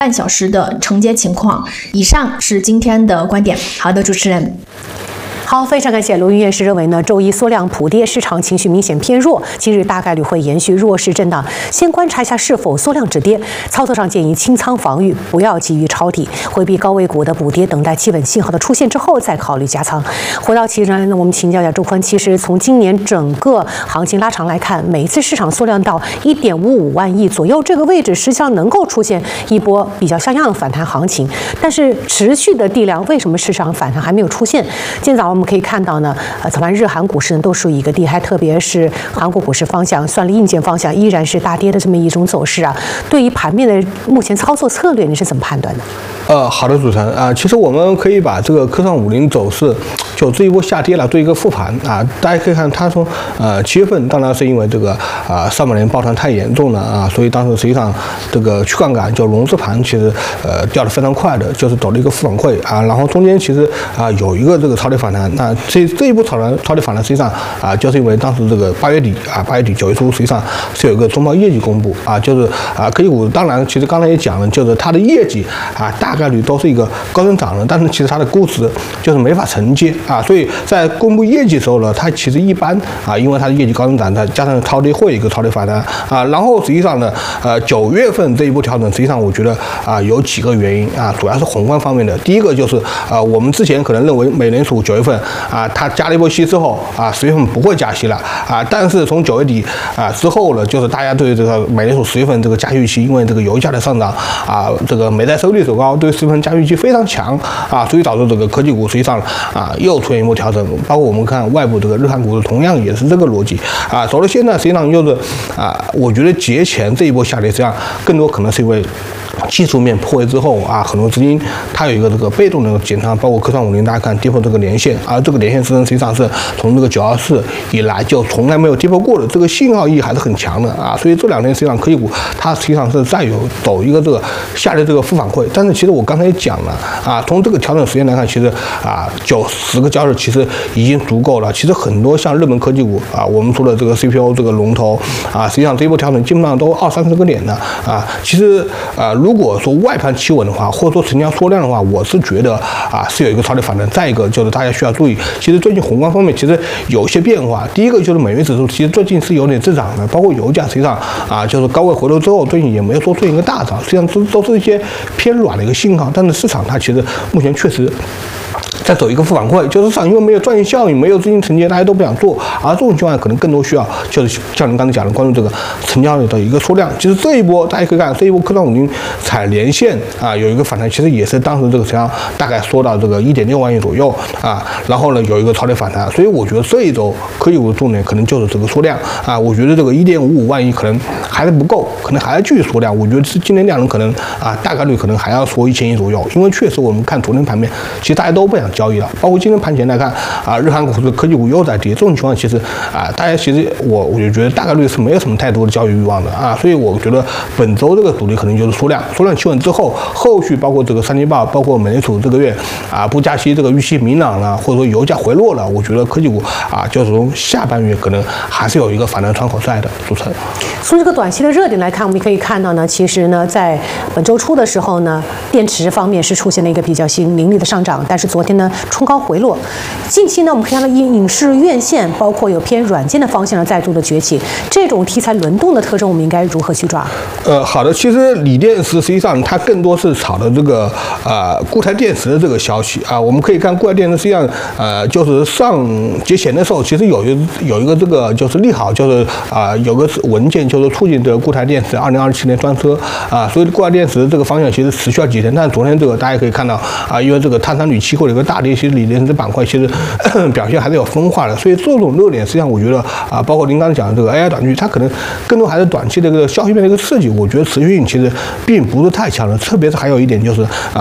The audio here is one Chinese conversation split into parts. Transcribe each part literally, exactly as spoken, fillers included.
半小时的承接情况。以上是今天的观点。好的，主持人。 好，非常感谢罗云院士认为呢，周一缩量普跌，市场情绪明显偏弱，今日大概率会延续弱势震荡，先观察一下是否缩量止跌。操作上建议清仓防御，不要急于抄底，回避高位股的补跌，等待企稳信号的出现之后再考虑加仓。回到其实呢，我们请教一下周坤，其实从今年整个行情拉长来看，每一次市场缩量到一点五五万亿左右这个位置，实际上能够出现一波比较像样的反弹行情，但是持续的地量为什么市场反弹还没有出现？今天早上我们可以看到呢，呃，早盘日韩股市呢都属于一个低开，特别是韩国股市方向，算力硬件方向依然是大跌的这么一种走势啊。对于盘面的目前操作策略，你是怎么判断的？ 呃，好的，主持人啊、呃，其实我们可以把这个科创五零走势，就这一波下跌了做一个复盘啊。大家可以看，它从呃七月份，当然是因为这个啊、呃、上半年抱团太严重了啊，所以当时实际上这个去杠杆就融资盘其实呃掉得非常快的，就是走了一个负反馈啊。然后中间其实啊、呃、有一个这个超跌反弹，那这这一波超跌超跌反弹实际上啊、呃、就是因为当时这个八月底啊八月底九月初实际上是有一个中报业绩公布啊，就是啊科技股当然其实刚才也讲了，就是它的业绩啊大概率都是一个高增长的，但是其实它的估值就是没法承接啊，所以在公布业绩的时候呢，它其实一般啊，因为它的业绩高增长，再加上超跌会一个超跌反弹啊，然后实际上呢，呃九月份这一波调整，实际上我觉得啊有几个原因啊，主要是宏观方面的。第一个就是啊，我们之前可能认为美联储九月份啊它加了一波息之后啊，十月份不会加息了啊，但是从九月底啊之后呢，就是大家对这个美联储十月份这个加息预期，因为这个油价的上涨啊，这个美债收益率走高，对十月份加息预期非常强啊，所以导致这个科技股实际上啊又出现一波调整。包括我们看外部这个日韩股市，同样也是这个逻辑啊。走到现在，实际上就是啊，我觉得节前这一波下跌，实际上更多可能是因为技术面破位之后啊，很多资金它有一个这个被动的减仓，包括科创五零，大家看跌破这个连线，而这个连线支撑实际上是从这个九二四以来就从来没有跌破过的，这个信号意义还是很强的啊。所以这两天实际上科技股它实际上是再有走一个这个下跌这个负反馈，但是其实我刚才也讲了啊，从这个调整时间来看，其实啊九十个交易日其实已经足够了。其实很多像热门科技股啊，我们说的这个 C P O 这个龙头啊，实际上这一波调整基本上都二三十个点的啊。其实啊，如果说外盘企稳的话，或者说成交缩量的话，我是觉得啊是有一个超跌反弹。再一个就是大家需要注意，其实最近宏观方面其实有些变化。第一个就是美元指数其实最近是有点滞涨的，包括油价实际上啊就是高位回落之后，最近也没有说出现一个大涨，实际上都都是一些偏软的一个信号。但是市场它其实目前确实在走一个负反馈，就是市场因为没有赚钱效应，没有资金承接，大家都不想做，而这种情况下可能更多需要就是像您刚才讲的关注这个成交的一个缩量。其实这一波大家可以看，这一波科创五零踩连线啊有一个反弹，其实也是当时这个成交大概缩到这个一点六万亿左右啊，然后呢有一个超跌反弹，所以我觉得这一周科技股的重点可能就是这个缩量啊，我觉得这个一点五五万亿可能还是不够，可能还要继续缩量。我觉得是今年量能可能啊大概率可能还要缩一千亿左右，因为确实我们看昨天盘面，其实大家都不想交易了，包括今天盘前来看啊，日韩股市科技股又在跌，这种情况其实啊，大家其实我我就觉得大概率是没有什么太多的交易欲望的啊，所以我觉得本周这个主力可能就是缩量，缩量企稳之后，后续包括这个三季报，包括美联储这个月啊不加息这个预期明朗了，或者说油价回落了，我觉得科技股啊，就是从下半月可能还是有一个反弹窗口在的。主持人， 从这个短期的热点来看，我们可以看到呢，其实呢，在本周初的时候呢，电池方面是出现了一个比较新凌厉的上涨，但是昨天呢冲高回落。近期呢，我们可以看到影视院线，包括有偏软件的方向呢再度的崛起，这种题材轮动的特征，我们应该如何去抓？呃， 好的，其实锂电池实际上它更多是炒的这个呃固态电池的这个消息啊。我们可以看固态电池实际上呃就是上节前的时候，其实有一有一个这个就是利好，就是啊、呃、有个文件就是促进这个固态电池二零二七年专车啊，所以固态电池这个方向其实持续了几天，但是昨天这个大家可以看到啊，因为这个碳酸铝期货的一个大跌，其实锂电池板块其实表现还是有分化的，所以这种热点实际上我觉得啊，包括您刚才讲的这个 A I 短剧，它可能更多还是短期的一个消息面的一个刺激，我觉得持续性其实并不是太强的，特别是还有一点就是啊，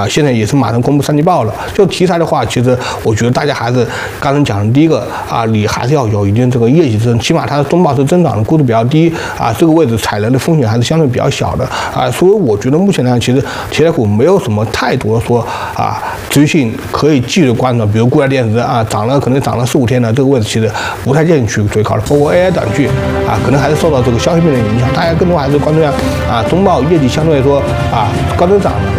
现在也是马上公布三季报了。就题材的话，其实我觉得大家还是刚才讲的第一个啊，你还是要有一定这个业绩支撑，起码它的中报是增长的，估值比较低啊，这个位置踩人的风险还是相对比较小的啊，所以我觉得目前呢，其实题材股没有什么太多说啊持续性可以继续关注，比如固态电池啊，涨了可能涨了四五天的这个位置，其实不太建议去追高的，包括 A I 短剧啊，可能还是受到这个消息面的影响，大家更多还是关注下啊中报业绩相对来说啊高增长的。